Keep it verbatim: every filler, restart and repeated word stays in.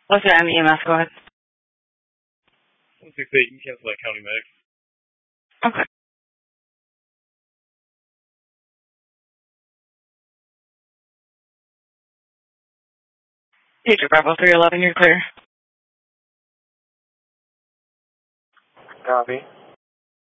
What's that? I'm E M S. Go ahead. one six eight, you can cancel that county medic. Okay. Teacher Bravo three eleven, you're clear. Copy.